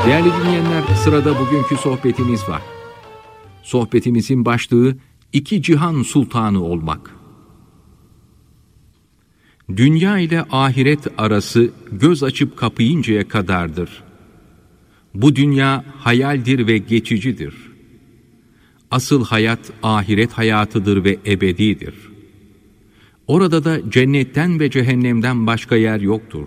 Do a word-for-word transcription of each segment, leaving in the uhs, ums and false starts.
Değerli dinleyenler, sırada bugünkü sohbetimiz var. Sohbetimizin başlığı iki cihan sultanı olmak. Dünya ile ahiret arası göz açıp kapayıncaya kadardır. Bu dünya hayaldir ve geçicidir. Asıl hayat ahiret hayatıdır ve ebedidir. Orada da cennetten ve cehennemden başka yer yoktur.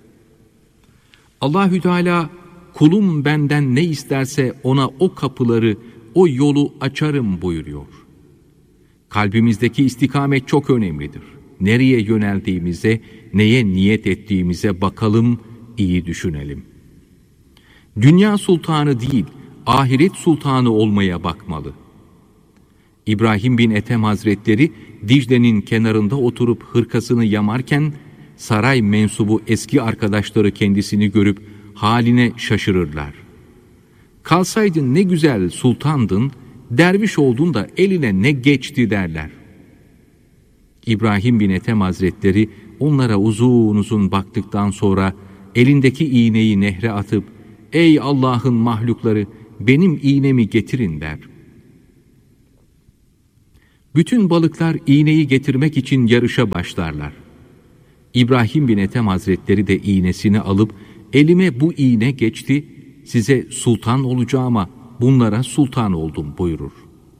Allahü Teala, kulum benden ne isterse ona o kapıları, o yolu açarım buyuruyor. Kalbimizdeki istikamet çok önemlidir. Nereye yöneldiğimize, neye niyet ettiğimize bakalım, iyi düşünelim. Dünya sultanı değil, ahiret sultanı olmaya bakmalı. İbrahim bin Ethem Hazretleri, Dicle'nin kenarında oturup hırkasını yamarken, saray mensubu eski arkadaşları kendisini görüp haline şaşırırlar. Kalsaydın ne güzel sultandın, derviş oldun da eline ne geçti derler. İbrahim bin Ethem Hazretleri onlara uzun uzun baktıktan sonra elindeki iğneyi nehre atıp, ''Ey Allah'ın mahlukları, benim iğnemi getirin.'' der. Bütün balıklar iğneyi getirmek için yarışa başlarlar. İbrahim bin Ethem Hazretleri de iğnesini alıp, ''Elime bu iğne geçti, size sultan olacağıma bunlara sultan oldum.'' buyurur.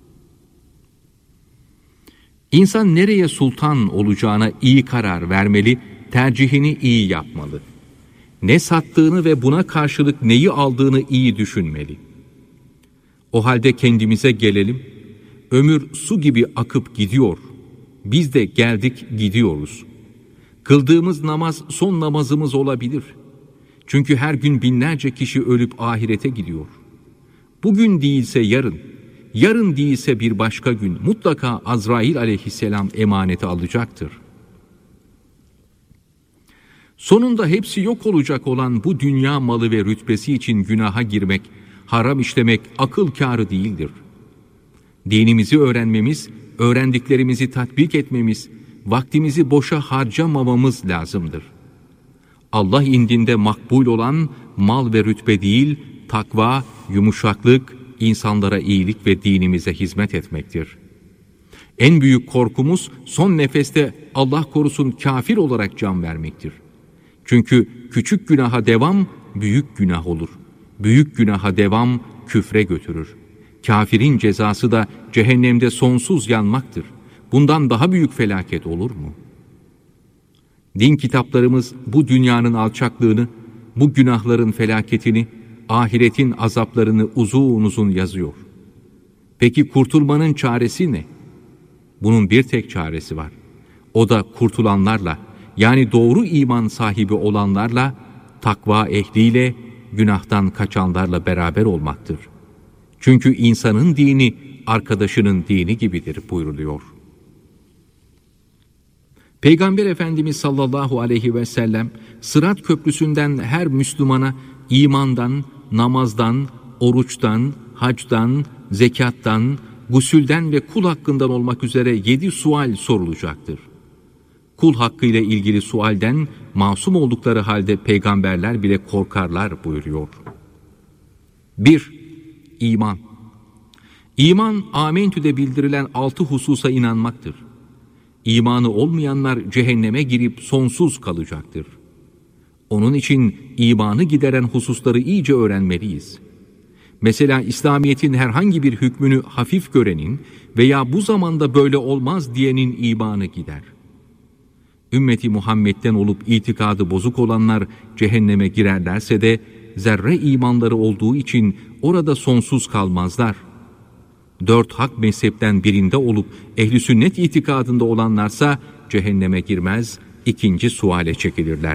İnsan nereye sultan olacağına iyi karar vermeli, tercihini iyi yapmalı. Ne sattığını ve buna karşılık neyi aldığını iyi düşünmeli. O halde kendimize gelelim. Ömür su gibi akıp gidiyor. Biz de geldik gidiyoruz. Kıldığımız namaz son namazımız olabilir. Çünkü her gün binlerce kişi ölüp ahirete gidiyor. Bugün değilse yarın, yarın değilse bir başka gün mutlaka Azrail aleyhisselam emaneti alacaktır. Sonunda hepsi yok olacak olan bu dünya malı ve rütbesi için günaha girmek, haram işlemek akıl kârı değildir. Dinimizi öğrenmemiz, öğrendiklerimizi tatbik etmemiz, vaktimizi boşa harcamamamız lazımdır. Allah indinde makbul olan mal ve rütbe değil, takva, yumuşaklık, insanlara iyilik ve dinimize hizmet etmektir. En büyük korkumuz son nefeste Allah korusun kafir olarak can vermektir. Çünkü küçük günaha devam büyük günah olur. Büyük günaha devam küfre götürür. Kafirin cezası da cehennemde sonsuz yanmaktır. Bundan daha büyük felaket olur mu? Din kitaplarımız bu dünyanın alçaklığını, bu günahların felaketini, ahiretin azaplarını uzun uzun yazıyor. Peki kurtulmanın çaresi ne? Bunun bir tek çaresi var. O da kurtulanlarla, yani doğru iman sahibi olanlarla, takva ehliyle, günahtan kaçanlarla beraber olmaktır. Çünkü insanın dini, arkadaşının dini gibidir buyruluyor. Peygamber Efendimiz sallallahu aleyhi ve sellem, Sırat Köprüsü'nden her Müslümana imandan, namazdan, oruçtan, hacdan, zekattan, gusülden ve kul hakkından olmak üzere yedi sual sorulacaktır. Kul hakkıyla ilgili sualden masum oldukları halde peygamberler bile korkarlar buyuruyor. bir. İman. İman, Amentü'de bildirilen altı hususa inanmaktır. İmanı olmayanlar cehenneme girip sonsuz kalacaktır. Onun için imanı gideren hususları iyice öğrenmeliyiz. Mesela İslamiyet'in herhangi bir hükmünü hafif görenin veya bu zamanda böyle olmaz diyenin imanı gider. Ümmeti Muhammed'den olup itikadı bozuk olanlar cehenneme girerlerse de zerre imanları olduğu için orada sonsuz kalmazlar. Dört hak mezhepten birinde olup ehli sünnet itikadında olanlarsa cehenneme girmez, ikinci suale çekilirler.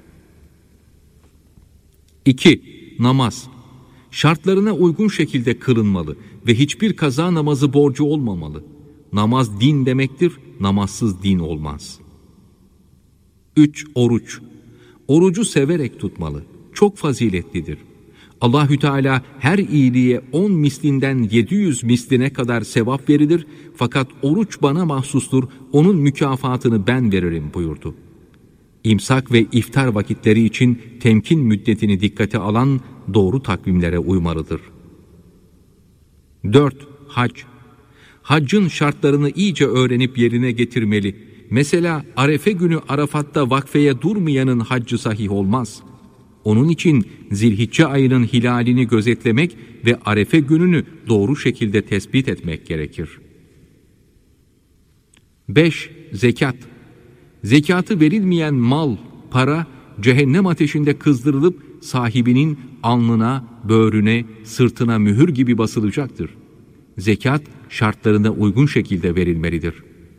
İki. Namaz. Şartlarına uygun şekilde kılınmalı ve hiçbir kaza namazı borcu olmamalı. Namaz din demektir, namazsız din olmaz. Üç. Oruç. Orucu severek tutmalı. Çok faziletlidir. Allahü Teala her iyiliğe on mislinden yedi yüz misline kadar sevap verilir, fakat oruç bana mahsustur, onun mükafatını ben veririm buyurdu. İmsak ve iftar vakitleri için temkin müddetini dikkate alan doğru takvimlere uymalıdır. dört. Hac. Haccın şartlarını iyice öğrenip yerine getirmeli. Mesela Arefe günü Arafat'ta vakfeye durmayanın haccı sahih olmaz. Onun için Zilhicce ayının hilalini gözetlemek ve Arefe gününü doğru şekilde tespit etmek gerekir. beş. Zekat. Zekatı verilmeyen mal, para, cehennem ateşinde kızdırılıp sahibinin alnına, böğrüne, sırtına mühür gibi basılacaktır. Zekat şartlarına uygun şekilde verilmelidir.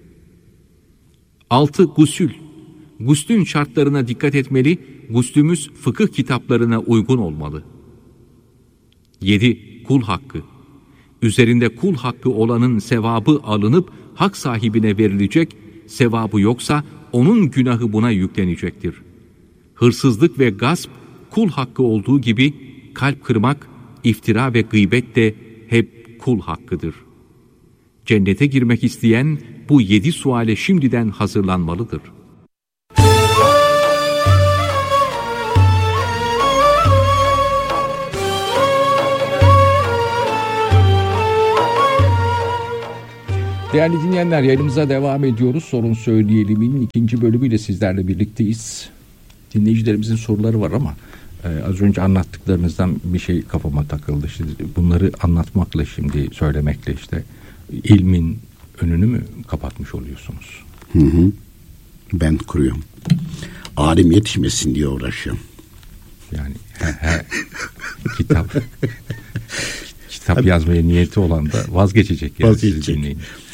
altı. Gusül. Guslün şartlarına dikkat etmeli, guslümüz fıkıh kitaplarına uygun olmalı. yedi. Kul hakkı. Üzerinde kul hakkı olanın sevabı alınıp hak sahibine verilecek, sevabı yoksa onun günahı buna yüklenecektir. Hırsızlık ve gasp kul hakkı olduğu gibi kalp kırmak, iftira ve gıybet de hep kul hakkıdır. Cennete girmek isteyen bu yedi suale şimdiden hazırlanmalıdır. Değerli dinleyenler, yayınımıza devam ediyoruz. Sorun Söyleyelim'in ikinci bölümüyle sizlerle birlikteyiz. Dinleyicilerimizin soruları var ama e, az önce anlattıklarınızdan bir şey kafama takıldı. İşte bunları anlatmakla, şimdi söylemekle işte ilmin önünü mü kapatmış oluyorsunuz? Hı hı. Ben kuruyorum. Alim yetişmesin diye uğraşıyorum. Yani he, he, kitap kitap Tabii. yazmaya niyeti olan da vazgeçecek. Yani vazgeçecek.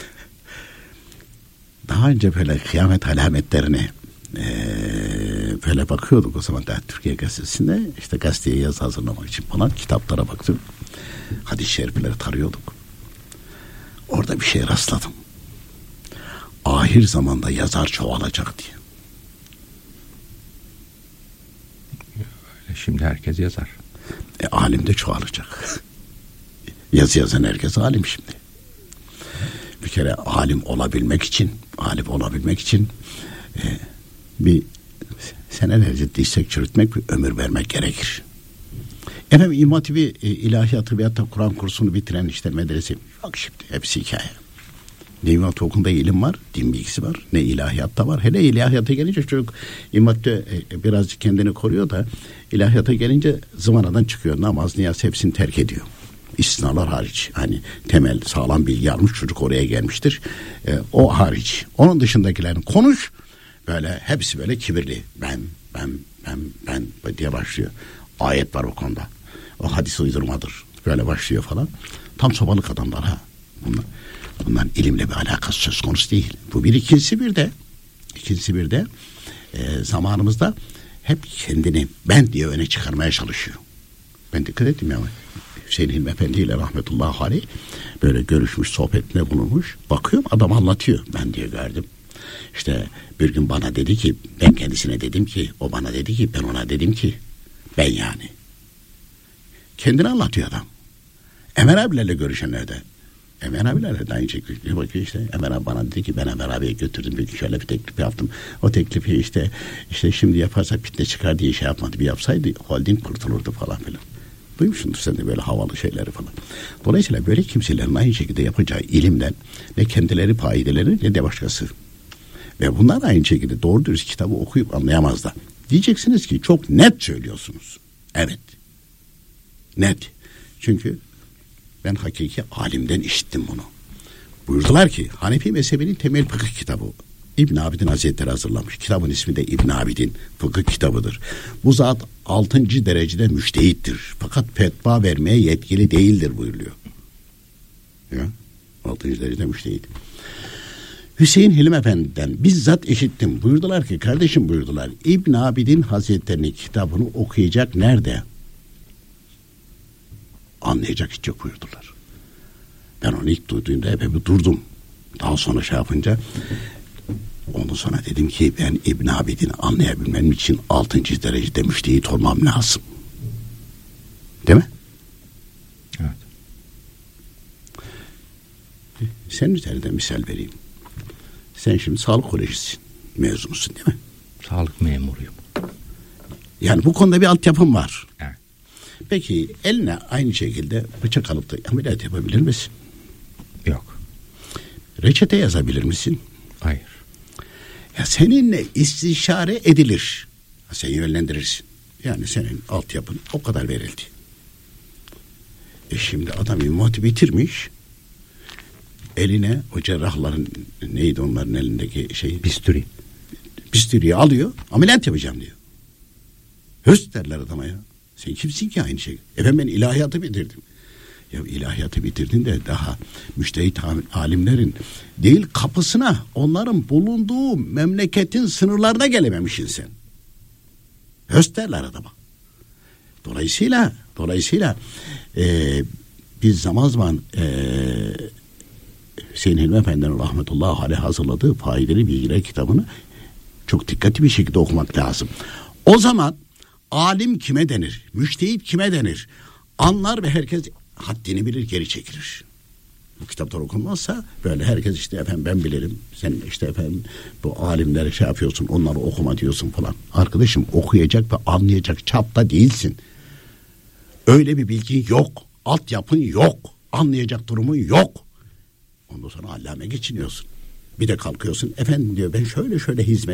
Daha önce böyle kıyamet alametlerine e, böyle bakıyorduk o zaman da Türkiye Gazetesi'nde, işte gazeteye yazı hazırlamak için falan kitaplara baktım. Hadis-i şerifleri tarıyorduk. Orada bir şey rastladım. Ahir zamanda yazar çoğalacak diye. Şimdi herkes yazar. E, alim de çoğalacak. Yazı yazan herkes alim şimdi. Bir kere alim olabilmek için, alim olabilmek için e, bir senelerce dirsek çürütmek, bir ömür vermek gerekir. Efendim İmam Hatibi e, ilahiyatı veyahut da Kur'an kursunu bitiren işte medrese yok şimdi, hepsi hikaye. Ne İmam Hatip okulunda ilim var, din bilgisi var, ne ilahiyatta var. Hele ilahiyata gelince çocuk İmam Hatip'te e, birazcık kendini koruyor da ilahiyata gelince zıvanadan çıkıyor. Namaz, niyaz hepsini terk ediyor. İstisnalar hariç. Hani temel sağlam bilgi almış çocuk oraya gelmiştir. E, o hariç. Onun dışındakilerin konuş böyle hepsi böyle kibirli. Ben, ben, ben, ben diye başlıyor. Ayet var o konuda. O hadis uydurmadır. Böyle başlıyor falan. Tam sobalık adamlar ha. Bunlar, bunların ilimle bir alakası söz konusu değil. Bu bir. İkincisi bir de ikincisi bir de e, zamanımızda hep kendini ben diye öne çıkarmaya çalışıyor. Ben dikkat ettim ya. Hüseyin Hilmi Efendi ile rahmetullahi aleyh böyle görüşmüş, sohbetine bulunmuş. Bakıyorum adam anlatıyor. Ben diye gördüm. İşte bir gün bana dedi ki, ben kendisine dedim ki, o bana dedi ki, ben ona dedim ki, ben yani. Kendini anlatıyor adam. Ömer abilerle görüşenlerde. Ömer abilerle de aynı şekilde bakıyor işte. Ömer abi bana dedi ki, ben Ömer abiye götürdüm. Bir gün şöyle bir teklif yaptım. O teklifi işte işte şimdi yaparsak fitne çıkar diye şey yapmadı. Bir yapsaydı holding kurtulurdu falan filan. Duymuşsundur sen de böyle havalı şeyleri falan. Dolayısıyla böyle kimselerin aynı şekilde yapacağı ilimden ne kendileri paydeleri ne de başkası. Ve bunlar aynı şekilde doğru dürüst kitabı okuyup anlayamazlar. Diyeceksiniz ki çok net söylüyorsunuz. Evet. Net. Çünkü ben hakiki alimden işittim bunu. Buyurdular ki Hanefi mezhebinin temel fıkıh kitabı İbn Abidin Hazretleri hazırlamış. Kitabın ismi de İbn Abidin fıkıh kitabıdır. Bu zat altıncı derecede müştehittir. Fakat fetva vermeye yetkili değildir buyuruyor. Ya, altıncı derecede müştehit. Hüseyin Hilmi Efendi'den bizzat işittim. Buyurdular ki kardeşim buyurdular. İbn Abidin Hazretleri'nin kitabını okuyacak nerede? Anlayacak hiç yok buyurdular. Ben onu ilk duyduğumda epey bir durdum. Daha sonra şey yapınca ondan sonra dedim ki ben İbn Abidin'i anlayabilmem için altıncı derecede müştehit olmam lazım. Değil mi? Evet. Senin üzerinden misal vereyim. Sen şimdi sağlık kolejisi mezunusun değil mi? Sağlık memuruyum. Yani bu konuda bir altyapım var. Evet. Peki eline aynı şekilde bıçak alıp da ameliyat yapabilir misin? Yok. Reçete yazabilir misin? Hayır. Ya seninle istişare edilir. Sen yönlendirirsin. Yani senin altyapın o kadar verildi. E şimdi adam imam bitirmiş. Eline o cerrahların neydi onların elindeki şey? Bisturi. Bisturiyi alıyor. Ameliyat yapacağım diyor. Höst derler adama ya. Sen kimsin ki aynı şey? Efendim ben ilahiyatı bitirdim. Ya ilahiyatı bitirdin de daha müştehit alimlerin değil kapısına, onların bulunduğu memleketin sınırlarına gelememişsin sen. Höst derler adama. Dolayısıyla dolayısıyla e, biz zaman zaman e, Hüseyin Hilmi Efendi'nin rahmetullahi aleyh hazırladığı Faydalı Bilgiler kitabını çok dikkatli bir şekilde okumak lazım. O zaman alim kime denir? Müştehit kime denir? Anlar ve herkes haddini bilir, geri çekilir. Bu kitaplar okunmazsa böyle herkes işte efendim ben bilirim. Sen işte efendim bu alimlere şey yapıyorsun, onları okuma diyorsun falan. Arkadaşım okuyacak ve anlayacak çapta değilsin. Öyle bir bilgin yok. Altyapın yok. Anlayacak durumun yok. Ondan sonra allame geçiniyorsun. Bir de kalkıyorsun efendim diyor ben şöyle şöyle hizmet